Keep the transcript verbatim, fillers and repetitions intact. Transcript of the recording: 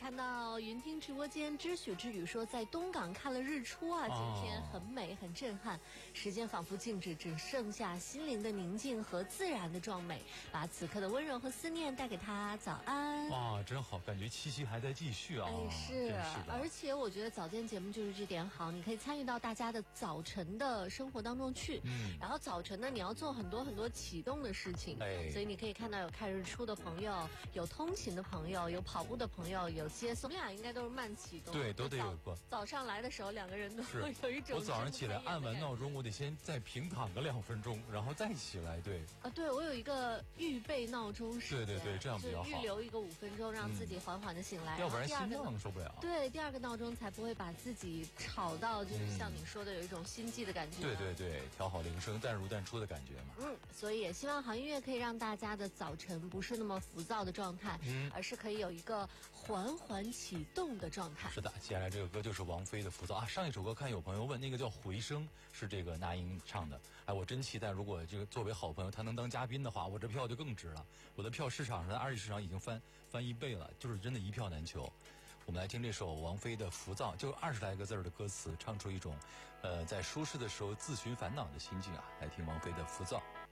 看到云听直播间知雪之语说，在东港看了日出啊，今天很美很震撼，时间仿佛静止，只剩下心灵的宁静和自然的壮美，把此刻的温柔和思念带给他。早安。 哇，真好，感觉七夕还在继续啊。 哎，是，是而且我觉得早间节目就是这点好，你可以参与到大家的早晨的生活当中去。嗯，然后早晨呢，你要做很多很多启动的事情，哎，所以你可以看到有看日出的朋友，有通勤的朋友，有跑步的朋友，有接送，我们俩应该都是慢启动， 对，都得有个。 早上来的时候，两个人都有一种。 我早上起来按完闹钟，我得先再平躺个两分钟，然后再起来。对啊，对我有一个预备闹钟时间， 对对对，这样比较好， 预留一个五分钟，让自己缓缓的醒来， 嗯、要不然心脏受不了。 对，第二个闹钟才不会把自己吵到，就是像你说的有一种心悸的感觉。 对对对，调好铃声，淡入淡出的感觉嘛。 嗯，所以也希望好音乐可以让大家的早晨不是那么浮躁的状态，嗯，而是可以有一个缓缓启动的状态。 是的，接下来这个歌就是王菲的《浮躁》啊。上一首歌看有朋友问，那个叫《回声》，是这个那英唱的。哎，我真期待，如果这个作为好朋友他能当嘉宾的话，我这票就更值了。我的票市场上二级市场已经翻翻一倍了，就是真的一票难求。我们来听这首王菲的《浮躁》，就二十来个字的歌词，唱出一种，呃，在舒适的时候自寻烦恼的心境啊。来听王菲的《浮躁》。